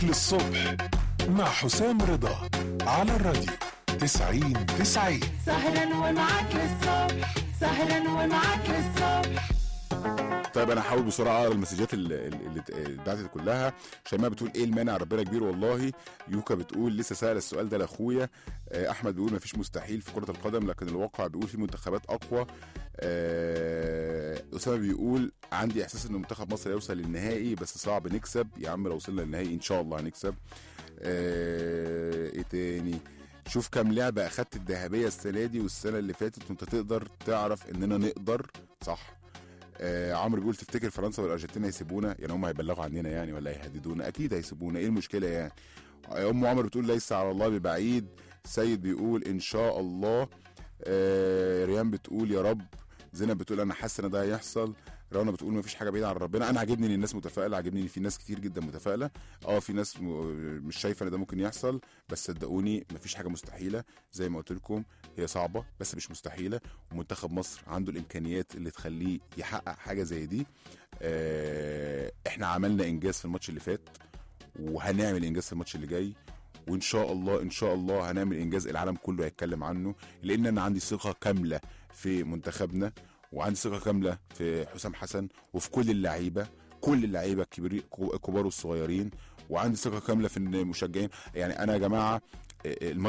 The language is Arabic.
للصبح مع حسام رضا على الراديو 90-90. سهرا ومعاك للصبح، سهرا ومعاك للصبح. طيب انا هحاول بسرعه اقرا المسجات اللي اتبعتت كلها. شيماء بتقول ايه المانع، ربنا كبير والله. يوكا بتقول لسه سأل السؤال ده لاخويا. احمد بيقول مفيش مستحيل في كره القدم، لكن الواقع بيقول في منتخبات اقوى. اسامه بيقول عندي احساس ان منتخب مصر يوصل للنهائي بس صعب نكسب. يا عم لو وصلنا للنهائي ان شاء الله هنكسب. ايه تاني؟ شوف كام لعبه اخدت الذهبيه السنه دي والسنه اللي فاتت وانت تقدر تعرف اننا نقدر. صح. عمرو بيقول تفتكر فرنسا والارجنتين هيسيبونا؟ يعني هم هيبلغوا عننا يعني ولا هيهددونا؟ اكيد هيسيبونا، ايه المشكله يعني؟ ام عمر بتقول ليس على الله ببعيد. سيد بيقول ان شاء الله. ريان بتقول يا رب. زينب بتقول انا حاسه ان ده هيحصل. رنا بتقول ما فيش حاجه بعيده عن ربنا. انا عاجبني ان الناس متفائله، عاجبني ان في ناس كتير جدا متفائله. في ناس مش شايفه ان ده ممكن يحصل، بس صدقوني ما فيش حاجه مستحيله. زي ما قلت لكم هي صعبه بس مش مستحيله، ومنتخب مصر عنده الامكانيات اللي تخليه يحقق حاجه زي دي. احنا عملنا انجاز في الماتش اللي فات وهنعمل انجاز في الماتش اللي جاي، وان شاء الله ان شاء الله هنعمل انجاز العالم كله هيتكلم عنه، لان انا عندي ثقه كامله في منتخبنا، وعندي ثقه كامله في حسام حسن وفي كل اللعيبه، كل اللعيبه الكبار والصغيرين، وعندي ثقه كامله في المشجعين. يعني انا يا جماعه الماتش